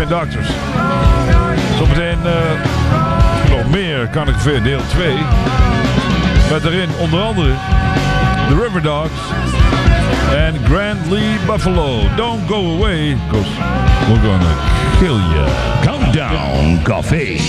Doctors. Zometeen nog meer Carnaval Café deel 2. Met daarin onder andere The River Dogs en Grand Lee Buffalo. Don't go away, because we're gonna kill you. Countdown Café.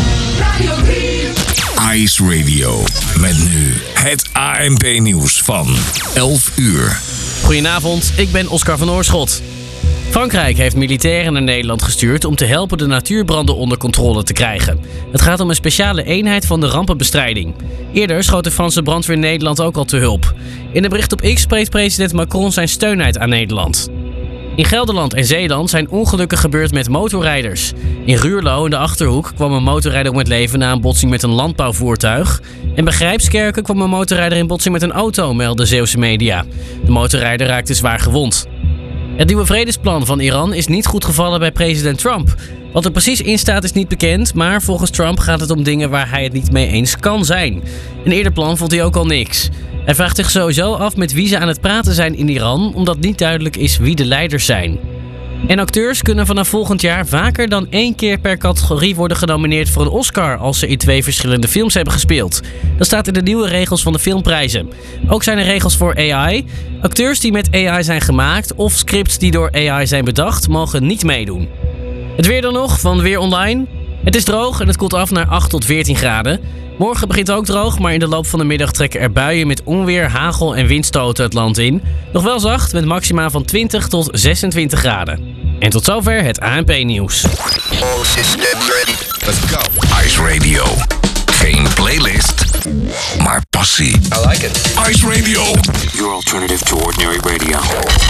Ice Radio. Met nu het ANP-nieuws van 11 uur. Goedenavond, ik ben Oscar van Oorschot. Frankrijk heeft militairen naar Nederland gestuurd om te helpen de natuurbranden onder controle te krijgen. Het gaat om een speciale eenheid van de rampenbestrijding. Eerder schoot de Franse brandweer Nederland ook al te hulp. In een bericht op X spreekt president Macron zijn steun uit aan Nederland. In Gelderland en Zeeland zijn ongelukken gebeurd met motorrijders. In Ruurlo in de Achterhoek kwam een motorrijder om het leven na een botsing met een landbouwvoertuig. En bij Grijpskerken kwam een motorrijder in botsing met een auto, melden Zeeuwse media. De motorrijder raakte zwaar gewond. Het nieuwe vredesplan van Iran is niet goed gevallen bij president Trump. Wat er precies in staat is niet bekend, maar volgens Trump gaat het om dingen waar hij het niet mee eens kan zijn. Een eerder plan vond hij ook al niks. Hij vraagt zich sowieso af met wie ze aan het praten zijn in Iran, omdat niet duidelijk is wie de leiders zijn. En acteurs kunnen vanaf volgend jaar vaker dan 1 keer per categorie worden genomineerd voor een Oscar als ze in 2 verschillende films hebben gespeeld. Dat staat in de nieuwe regels van de filmprijzen. Ook zijn er regels voor AI. Acteurs die met AI zijn gemaakt of scripts die door AI zijn bedacht, mogen niet meedoen. Het weer dan nog van Weer Online. Het is droog en het koelt af naar 8 tot 14 graden. Morgen begint ook droog, maar in de loop van de middag trekken er buien met onweer, hagel en windstoten het land in. Nog wel zacht, met maxima van 20 tot 26 graden. En tot zover het ANP-nieuws. Let's go. Ice Radio. Geen playlist, maar passie. I like it. Ice Radio. Your alternative to ordinary radio.